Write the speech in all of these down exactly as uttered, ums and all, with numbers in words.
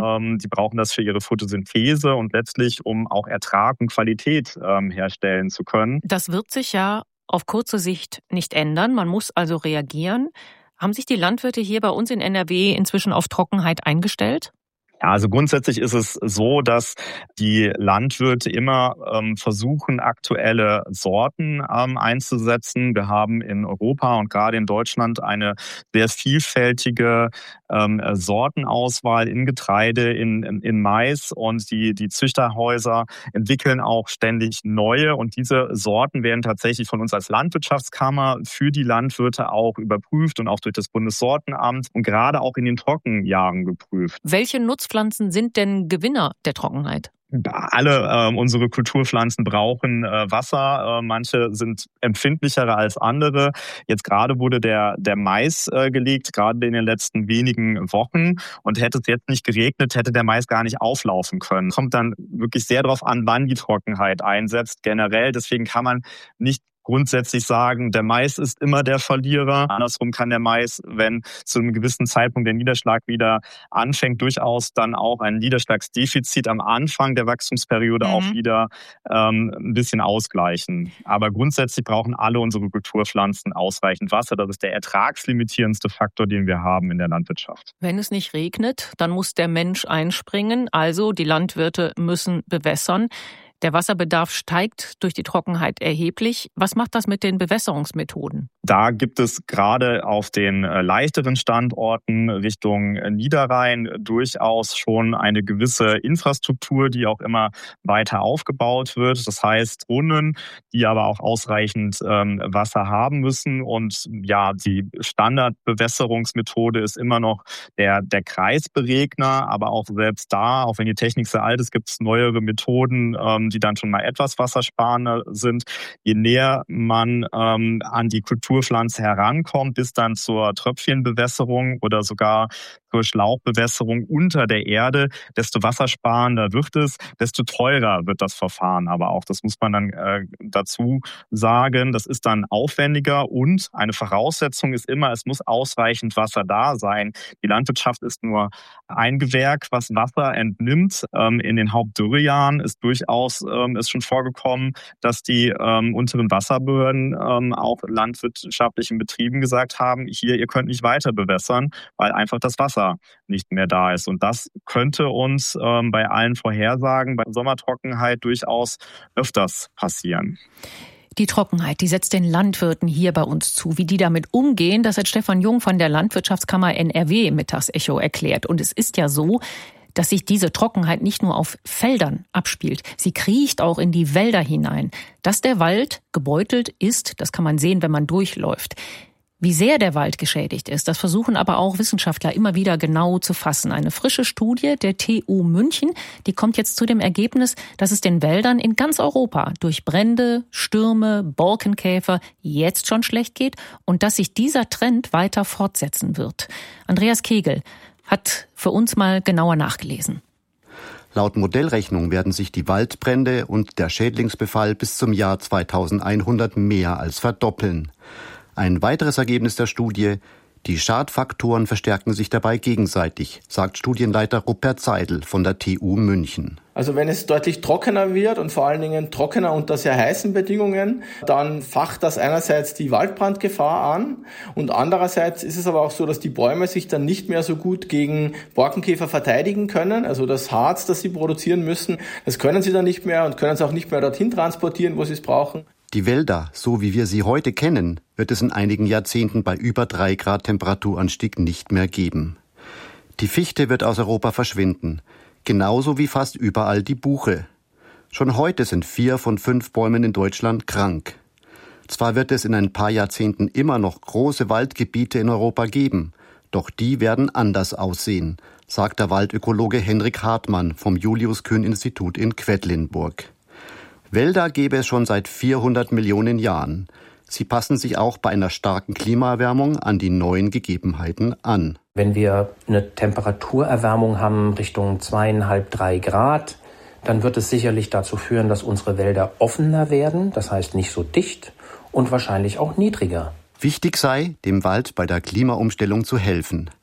Ähm, die brauchen das für ihre Photosynthese und letztlich, um auch Ertrag und Qualität ähm, herstellen zu können. Das wird sich ja auf kurze Sicht nicht ändern. Man muss also reagieren. Haben sich die Landwirte hier bei uns in N R W inzwischen auf Trockenheit eingestellt? Ja, also grundsätzlich ist es so, dass die Landwirte immer ähm, versuchen, aktuelle Sorten ähm, einzusetzen. Wir haben in Europa und gerade in Deutschland eine sehr vielfältige ähm, Sortenauswahl in Getreide, in, in, in Mais, und die, die Züchterhäuser entwickeln auch ständig neue, und diese Sorten werden tatsächlich von uns als Landwirtschaftskammer für die Landwirte auch überprüft und auch durch das Bundessortenamt und gerade auch in den Trockenjahren geprüft. Welche Nutzpflanzen sind denn Gewinner der Trockenheit? Alle äh, unsere Kulturpflanzen brauchen äh, Wasser. Äh, manche sind empfindlicher als andere. Jetzt gerade wurde der, der Mais äh, gelegt, gerade in den letzten wenigen Wochen. Und hätte es jetzt nicht geregnet, hätte der Mais gar nicht auflaufen können. Kommt dann wirklich sehr darauf an, wann die Trockenheit einsetzt, generell. Deswegen kann man nicht grundsätzlich sagen, der Mais ist immer der Verlierer. Andersrum kann der Mais, wenn zu einem gewissen Zeitpunkt der Niederschlag wieder anfängt, durchaus dann auch ein Niederschlagsdefizit am Anfang der Wachstumsperiode mhm. auch wieder ähm, ein bisschen ausgleichen. Aber grundsätzlich brauchen alle unsere Kulturpflanzen ausreichend Wasser. Das ist der ertragslimitierendste Faktor, den wir haben in der Landwirtschaft. Wenn es nicht regnet, dann muss der Mensch einspringen. Also die Landwirte müssen bewässern. Der Wasserbedarf steigt durch die Trockenheit erheblich. Was macht das mit den Bewässerungsmethoden? Da gibt es gerade auf den leichteren Standorten Richtung Niederrhein durchaus schon eine gewisse Infrastruktur, die auch immer weiter aufgebaut wird. Das heißt Brunnen, die aber auch ausreichend ähm, Wasser haben müssen. Und ja, die Standardbewässerungsmethode ist immer noch der, der Kreisberegner. Aber auch selbst da, auch wenn die Technik sehr alt ist, gibt es neuere Methoden, ähm, die dann schon mal etwas wassersparender sind. Je näher man ähm, an die Kulturpflanze herankommt, bis dann zur Tröpfchenbewässerung oder sogar zur Schlauchbewässerung unter der Erde, desto wassersparender wird es, desto teurer wird das Verfahren aber auch. Das muss man dann äh, dazu sagen. Das ist dann aufwendiger, und eine Voraussetzung ist immer, es muss ausreichend Wasser da sein. Die Landwirtschaft ist nur ein Gewerk, was Wasser entnimmt. Ähm, in den Hauptdürrejahren ist durchaus ähm, ist schon vorgekommen, dass die ähm, unteren Wasserbehörden ähm, auch landwirtschaftlichen Betrieben gesagt haben, hier, ihr könnt nicht weiter bewässern, weil einfach das Wasser nicht mehr da ist. Und das könnte uns ähm, bei allen Vorhersagen bei Sommertrockenheit durchaus öfters passieren. Die Trockenheit, die setzt den Landwirten hier bei uns zu. Wie die damit umgehen, das hat Stefan Jung von der Landwirtschaftskammer N R W im Mittagsecho erklärt. Und es ist ja so, dass sich diese Trockenheit nicht nur auf Feldern abspielt. Sie kriecht auch in die Wälder hinein. Dass der Wald gebeutelt ist, das kann man sehen, wenn man durchläuft. Wie sehr der Wald geschädigt ist, das versuchen aber auch Wissenschaftler immer wieder genau zu fassen. Eine frische Studie der T U München, die kommt jetzt zu dem Ergebnis, dass es den Wäldern in ganz Europa durch Brände, Stürme, Borkenkäfer jetzt schon schlecht geht und dass sich dieser Trend weiter fortsetzen wird. Andreas Kegel hat für uns mal genauer nachgelesen. Laut Modellrechnung werden sich die Waldbrände und der Schädlingsbefall bis zum Jahr zweitausendeinhundert mehr als verdoppeln. Ein weiteres Ergebnis der Studie: Die Schadfaktoren verstärken sich dabei gegenseitig, sagt Studienleiter Rupert Seidel von der T U München. Also wenn es deutlich trockener wird und vor allen Dingen trockener unter sehr heißen Bedingungen, dann facht das einerseits die Waldbrandgefahr an, und andererseits ist es aber auch so, dass die Bäume sich dann nicht mehr so gut gegen Borkenkäfer verteidigen können. Also das Harz, das sie produzieren müssen, das können sie dann nicht mehr und können es auch nicht mehr dorthin transportieren, wo sie es brauchen. Die Wälder, so wie wir sie heute kennen, wird es in einigen Jahrzehnten bei über drei Grad Temperaturanstieg nicht mehr geben. Die Fichte wird aus Europa verschwinden, genauso wie fast überall die Buche. Schon heute sind vier von fünf Bäumen in Deutschland krank. Zwar wird es in ein paar Jahrzehnten immer noch große Waldgebiete in Europa geben, doch die werden anders aussehen, sagt der Waldökologe Henrik Hartmann vom Julius-Kühn-Institut in Quedlinburg. Wälder gäbe es schon seit vierhundert Millionen Jahren. Sie passen sich auch bei einer starken Klimaerwärmung an die neuen Gegebenheiten an. Wenn wir eine Temperaturerwärmung haben Richtung zweieinhalb, drei Grad, dann wird es sicherlich dazu führen, dass unsere Wälder offener werden, das heißt nicht so dicht und wahrscheinlich auch niedriger. Wichtig sei, dem Wald bei der Klimaumstellung zu helfen.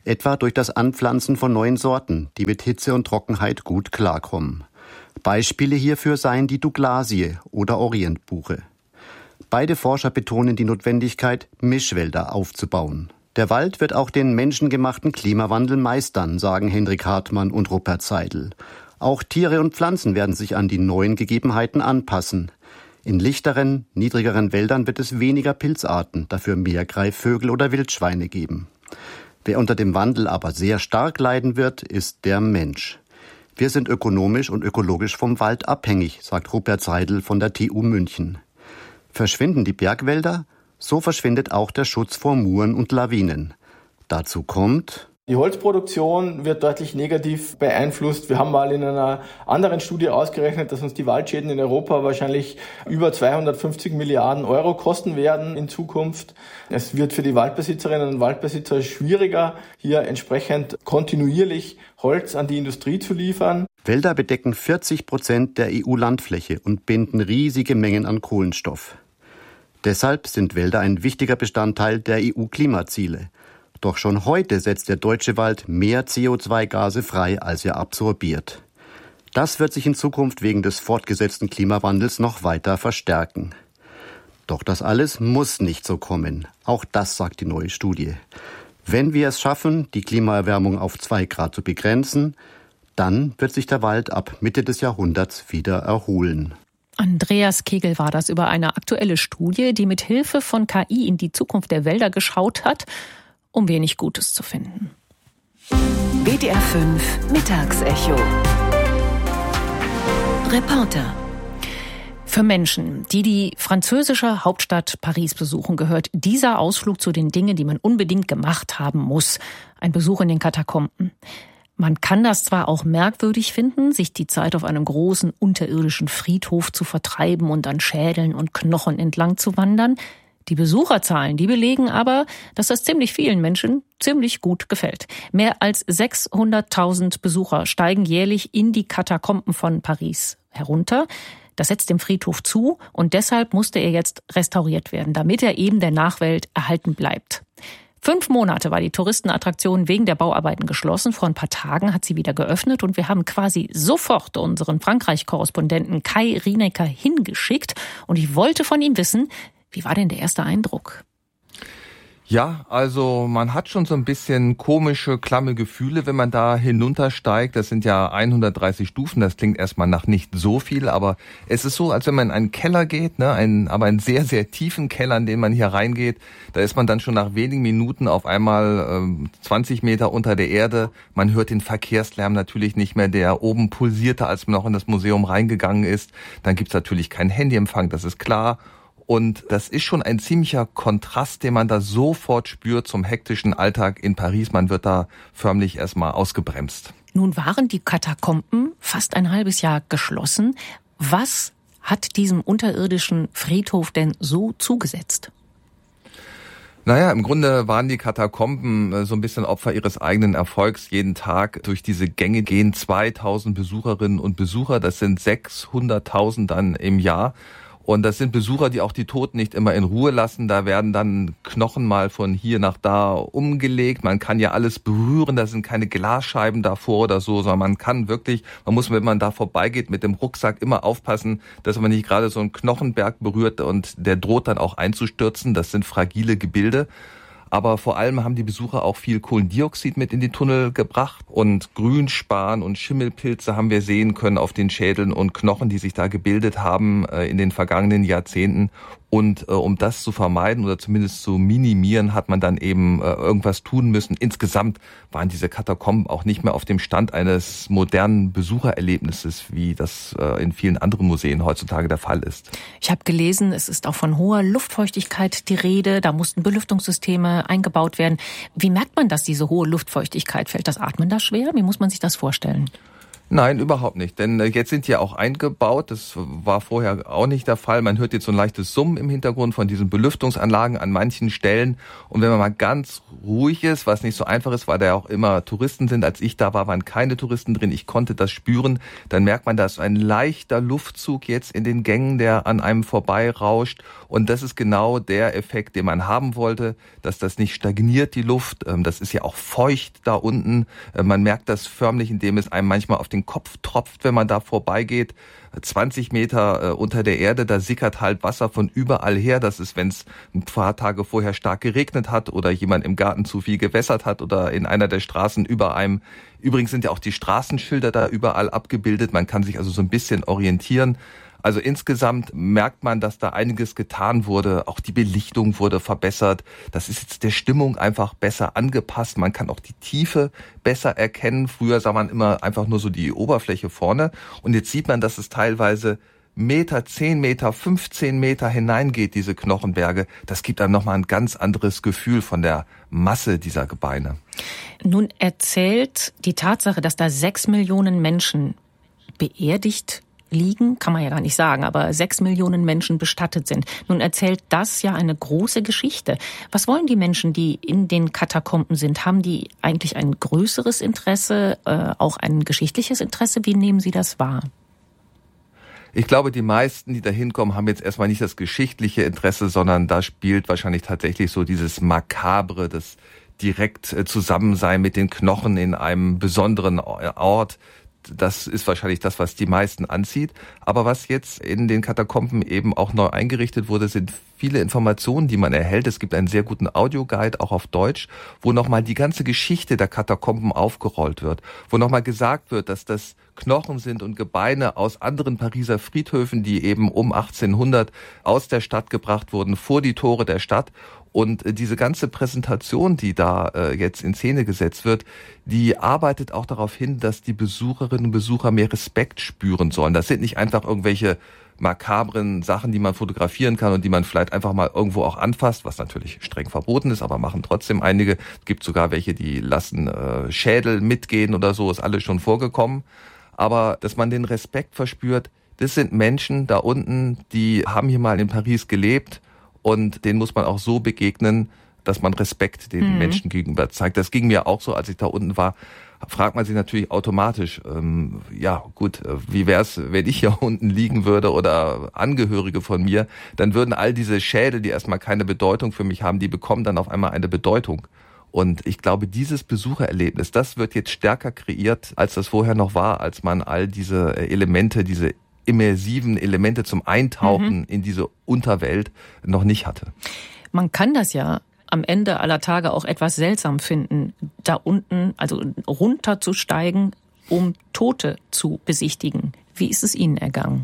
etwa durch das Anpflanzen von neuen Sorten, die mit Hitze und Trockenheit gut klarkommen. Beispiele hierfür seien die Douglasie oder Orientbuche. Beide Forscher betonen die Notwendigkeit, Mischwälder aufzubauen. Der Wald wird auch den menschengemachten Klimawandel meistern, sagen Hendrik Hartmann und Rupert Seidel. Auch Tiere und Pflanzen werden sich an die neuen Gegebenheiten anpassen. In lichteren, niedrigeren Wäldern wird es weniger Pilzarten, dafür mehr Greifvögel oder Wildschweine geben. Wer unter dem Wandel aber sehr stark leiden wird, ist der Mensch. Wir sind ökonomisch und ökologisch vom Wald abhängig, sagt Rupert Seidel von der T U München. Verschwinden die Bergwälder, so verschwindet auch der Schutz vor Muren und Lawinen. Dazu kommt: Die Holzproduktion wird deutlich negativ beeinflusst. Wir haben mal in einer anderen Studie ausgerechnet, dass uns die Waldschäden in Europa wahrscheinlich über zweihundertfünfzig Milliarden Euro kosten werden in Zukunft. Es wird für die Waldbesitzerinnen und Waldbesitzer schwieriger, hier entsprechend kontinuierlich Holz an die Industrie zu liefern. Wälder bedecken vierzig Prozent der E U-Landfläche und binden riesige Mengen an Kohlenstoff. Deshalb sind Wälder ein wichtiger Bestandteil der E U-Klimaziele. Doch schon heute setzt der deutsche Wald mehr C O zwei Gase frei, als er absorbiert. Das wird sich in Zukunft wegen des fortgesetzten Klimawandels noch weiter verstärken. Doch das alles muss nicht so kommen. Auch das sagt die neue Studie. Wenn wir es schaffen, die Klimaerwärmung auf zwei Grad zu begrenzen, dann wird sich der Wald ab Mitte des Jahrhunderts wieder erholen. Andreas Kegel war das über eine aktuelle Studie, die mit Hilfe von K I in die Zukunft der Wälder geschaut hat, um wenig Gutes zu finden. B D R fünf Mittagsecho. Reporter. Für Menschen, die die französische Hauptstadt Paris besuchen, gehört dieser Ausflug zu den Dingen, die man unbedingt gemacht haben muss. Ein Besuch in den Katakomben. Man kann das zwar auch merkwürdig finden, sich die Zeit auf einem großen unterirdischen Friedhof zu vertreiben und an Schädeln und Knochen entlang zu wandern. Die Besucherzahlen, die belegen aber, dass das ziemlich vielen Menschen ziemlich gut gefällt. Mehr als sechshunderttausend Besucher steigen jährlich in die Katakomben von Paris herunter. Das setzt dem Friedhof zu und deshalb musste er jetzt restauriert werden, damit er eben der Nachwelt erhalten bleibt. Fünf Monate war die Touristenattraktion wegen der Bauarbeiten geschlossen. Vor ein paar Tagen hat sie wieder geöffnet und wir haben quasi sofort unseren Frankreich-Korrespondenten Kai Rienecker hingeschickt. Und ich wollte von ihm wissen, wie war denn der erste Eindruck? Ja, also man hat schon so ein bisschen komische, klamme Gefühle, wenn man da hinuntersteigt. Das sind ja hundertdreißig Stufen, das klingt erstmal nach nicht so viel, aber es ist so, als wenn man in einen Keller geht, ne, einen, aber einen sehr, sehr tiefen Keller, in den man hier reingeht. Da ist man dann schon nach wenigen Minuten auf einmal ähm, zwanzig Meter unter der Erde. Man hört den Verkehrslärm natürlich nicht mehr, der oben pulsierte, als man noch in das Museum reingegangen ist. Dann gibt's natürlich keinen Handyempfang, das ist klar. Und das ist schon ein ziemlicher Kontrast, den man da sofort spürt zum hektischen Alltag in Paris. Man wird da förmlich erstmal ausgebremst. Nun waren die Katakomben fast ein halbes Jahr geschlossen. Was hat diesem unterirdischen Friedhof denn so zugesetzt? Naja, im Grunde waren die Katakomben so ein bisschen Opfer ihres eigenen Erfolgs. Jeden Tag durch diese Gänge gehen zweitausend Besucherinnen und Besucher. Das sind sechshunderttausend dann im Jahr. Und das sind Besucher, die auch die Toten nicht immer in Ruhe lassen. Da werden dann Knochen mal von hier nach da umgelegt. Man kann ja alles berühren. Da sind keine Glasscheiben davor oder so, sondern man kann wirklich, man muss, wenn man da vorbeigeht, mit dem Rucksack immer aufpassen, dass man nicht gerade so einen Knochenberg berührt und der droht dann auch einzustürzen. Das sind fragile Gebilde. Aber vor allem haben die Besucher auch viel Kohlendioxid mit in die Tunnel gebracht und Grünspan und Schimmelpilze haben wir sehen können auf den Schädeln und Knochen, die sich da gebildet haben äh, in den vergangenen Jahrzehnten. Und äh, um das zu vermeiden oder zumindest zu minimieren, hat man dann eben äh, irgendwas tun müssen. Insgesamt waren diese Katakomben auch nicht mehr auf dem Stand eines modernen Besuchererlebnisses, wie das äh, in vielen anderen Museen heutzutage der Fall ist. Ich habe gelesen, es ist auch von hoher Luftfeuchtigkeit die Rede. Da mussten Belüftungssysteme eingebaut werden. Wie merkt man das, diese hohe Luftfeuchtigkeit? Fällt das Atmen da schwer? Wie muss man sich das vorstellen? Nein, überhaupt nicht. Denn jetzt sind die ja auch eingebaut. Das war vorher auch nicht der Fall. Man hört jetzt so ein leichtes Summen im Hintergrund von diesen Belüftungsanlagen an manchen Stellen. Und wenn man mal ganz ruhig ist, was nicht so einfach ist, weil da ja auch immer Touristen sind. Als ich da war, waren keine Touristen drin. Ich konnte das spüren. Dann merkt man, da ist ein leichter Luftzug jetzt in den Gängen, der an einem vorbeirauscht. Und das ist genau der Effekt, den man haben wollte, dass das nicht stagniert, die Luft. Das ist ja auch feucht da unten. Man merkt das förmlich, indem es einem manchmal auf den Kopf tropft, wenn man da vorbeigeht. zwanzig Meter äh, unter der Erde, da sickert halt Wasser von überall her. Das ist, wenn es ein paar Tage vorher stark geregnet hat oder jemand im Garten zu viel gewässert hat oder in einer der Straßen über einem. Übrigens sind ja auch die Straßenschilder da überall abgebildet. Man kann sich also so ein bisschen orientieren. Also insgesamt merkt man, dass da einiges getan wurde. Auch die Belichtung wurde verbessert. Das ist jetzt der Stimmung einfach besser angepasst. Man kann auch die Tiefe besser erkennen. Früher sah man immer einfach nur so die Oberfläche vorne. Und jetzt sieht man, dass es teilweise Meter, zehn Meter, fünfzehn Meter hineingeht, diese Knochenberge. Das gibt einem nochmal ein ganz anderes Gefühl von der Masse dieser Gebeine. Nun erzählt die Tatsache, dass da sechs Millionen Menschen beerdigt liegen, kann man ja gar nicht sagen, aber sechs Millionen Menschen bestattet sind. Nun erzählt das ja eine große Geschichte. Was wollen die Menschen, die in den Katakomben sind? Haben die eigentlich ein größeres Interesse, äh, auch ein geschichtliches Interesse? Wie nehmen Sie das wahr? Ich glaube, die meisten, die da hinkommen, haben jetzt erstmal nicht das geschichtliche Interesse, sondern da spielt wahrscheinlich tatsächlich so dieses Makabre, das direkt Zusammensein mit den Knochen in einem besonderen Ort. Das ist wahrscheinlich das, was die meisten anzieht. Aber was jetzt in den Katakomben eben auch neu eingerichtet wurde, sind viele Informationen, die man erhält. Es gibt einen sehr guten Audioguide, auch auf Deutsch, wo nochmal die ganze Geschichte der Katakomben aufgerollt wird. Wo nochmal gesagt wird, dass das Knochen sind und Gebeine aus anderen Pariser Friedhöfen, die eben um achtzehnhundert aus der Stadt gebracht wurden, vor die Tore der Stadt. Und diese ganze Präsentation, die da äh, jetzt in Szene gesetzt wird, die arbeitet auch darauf hin, dass die Besucherinnen und Besucher mehr Respekt spüren sollen. Das sind nicht einfach irgendwelche makabren Sachen, die man fotografieren kann und die man vielleicht einfach mal irgendwo auch anfasst, was natürlich streng verboten ist, aber machen trotzdem einige. Es gibt sogar welche, die lassen äh, Schädel mitgehen oder so, ist alles schon vorgekommen. Aber dass man den Respekt verspürt, das sind Menschen da unten, die haben hier mal in Paris gelebt. Und denen muss man auch so begegnen, dass man Respekt den mhm. Menschen gegenüber zeigt. Das ging mir auch so, als ich da unten war. Fragt man sich natürlich automatisch, ähm, ja gut, wie wär's, wenn ich hier unten liegen würde oder Angehörige von mir, dann würden all diese Schädel, die erstmal keine Bedeutung für mich haben, die bekommen dann auf einmal eine Bedeutung. Und ich glaube, dieses Besuchererlebnis, das wird jetzt stärker kreiert, als das vorher noch war, als man all diese Elemente, diese immersiven Elemente zum Eintauchen mhm. in diese Unterwelt noch nicht hatte. Man kann das ja am Ende aller Tage auch etwas seltsam finden, da unten, also runterzusteigen, um Tote zu besichtigen. Wie ist es Ihnen ergangen?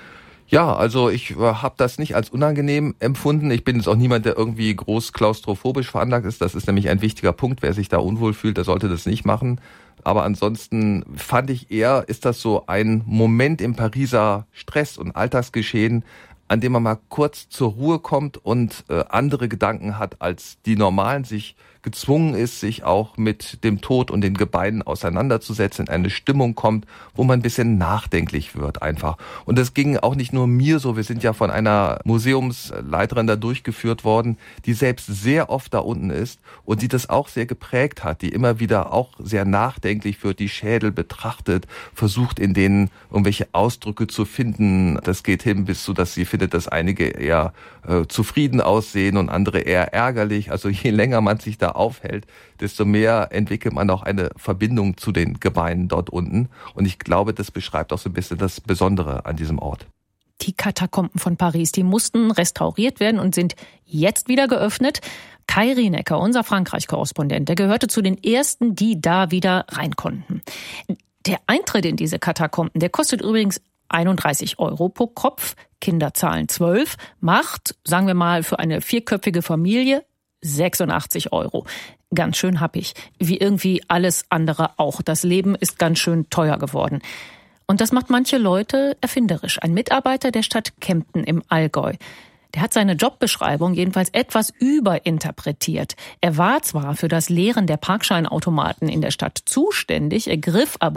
Ja, also ich habe das nicht als unangenehm empfunden. Ich bin jetzt auch niemand, der irgendwie groß klaustrophobisch veranlagt ist. Das ist nämlich ein wichtiger Punkt. Wer sich da unwohl fühlt, der sollte das nicht machen. Aber ansonsten fand ich eher, ist das so ein Moment im Pariser Stress- und Alltagsgeschehen, an dem man mal kurz zur Ruhe kommt und äh, andere Gedanken hat, als die normalen, sich gezwungen ist, sich auch mit dem Tod und den Gebeinen auseinanderzusetzen, in eine Stimmung kommt, wo man ein bisschen nachdenklich wird einfach. Und das ging auch nicht nur mir so, wir sind ja von einer Museumsleiterin da durchgeführt worden, die selbst sehr oft da unten ist und die das auch sehr geprägt hat, die immer wieder auch sehr nachdenklich wird, die Schädel betrachtet, versucht in denen irgendwelche Ausdrücke zu finden. Das geht hin bis so, dass sie findet, dass einige eher äh, zufrieden aussehen und andere eher ärgerlich. Also je länger man sich da aufhält, desto mehr entwickelt man auch eine Verbindung zu den Gebeinen dort unten. Und ich glaube, das beschreibt auch so ein bisschen das Besondere an diesem Ort. Die Katakomben von Paris, die mussten restauriert werden und sind jetzt wieder geöffnet. Kai Rienecker, unser Frankreich-Korrespondent, der gehörte zu den ersten, die da wieder rein konnten. Der Eintritt in diese Katakomben, der kostet übrigens einunddreißig Euro pro Kopf. Kinder zahlen zwölf, macht, sagen wir mal, für eine vierköpfige Familie sechsundachtzig Euro. Ganz schön happig. Wie irgendwie alles andere auch. Das Leben ist ganz schön teuer geworden. Und das macht manche Leute erfinderisch. Ein Mitarbeiter der Stadt Kempten im Allgäu, der hat seine Jobbeschreibung jedenfalls etwas überinterpretiert. Er war zwar für das Leeren der Parkscheinautomaten in der Stadt zuständig, er griff aber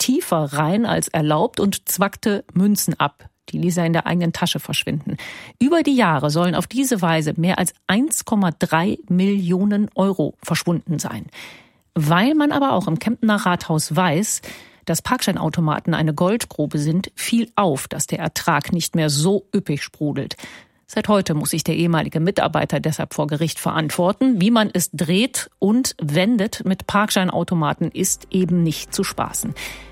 tiefer rein als erlaubt und zwackte Münzen ab. Die ließ er in der eigenen Tasche verschwinden. Über die Jahre sollen auf diese Weise mehr als eins Komma drei Millionen Euro verschwunden sein. Weil man aber auch im Kemptener Rathaus weiß, dass Parkscheinautomaten eine Goldgrube sind, fiel auf, dass der Ertrag nicht mehr so üppig sprudelt. Seit heute muss sich der ehemalige Mitarbeiter deshalb vor Gericht verantworten. Wie man es dreht und wendet mit Parkscheinautomaten ist eben nicht zu spaßen.